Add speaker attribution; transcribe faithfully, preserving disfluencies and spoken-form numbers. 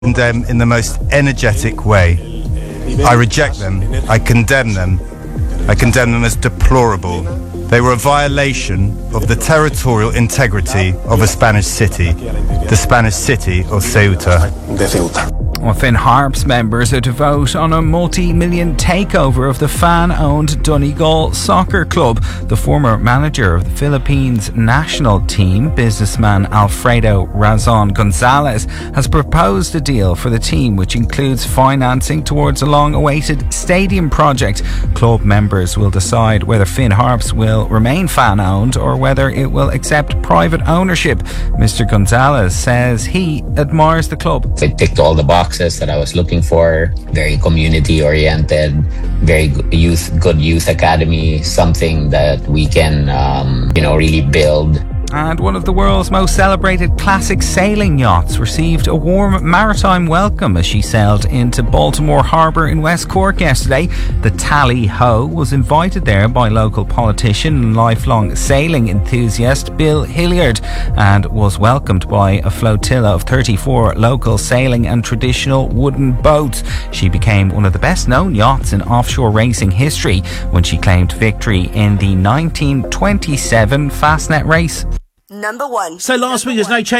Speaker 1: condemn in the most energetic way. I reject them. I condemn them. I condemn them as deplorable. They were a violation of the territorial integrity of a Spanish city, the Spanish city of Ceuta.
Speaker 2: Well, Finn Harps members are to vote on a multi-million takeover of the fan-owned Donegal Soccer Club. The former manager of the Philippines national team, businessman Alfredo Razon Gonzalez, has proposed a deal for the team which includes financing towards a long-awaited stadium project. Club members will decide whether Finn Harps will remain fan-owned or whether it will accept private ownership. Mister Gonzalez says he admires the club.
Speaker 3: It ticked all the boxes that I was looking for. Very community oriented, very good youth, good youth academy, something that we can, um, you know, really build.
Speaker 2: And one of the world's most celebrated classic sailing yachts received a warm maritime welcome as she sailed into Baltimore Harbour in West Cork yesterday. The Tally Ho was invited there by local politician and lifelong sailing enthusiast Bill Hilliard and was welcomed by a flotilla of thirty-four local sailing and traditional wooden boats. She became one of the best known yachts in offshore racing history when she claimed victory in the nineteen twenty-seven Fastnet race.
Speaker 4: Number one.
Speaker 5: So last week there's no change.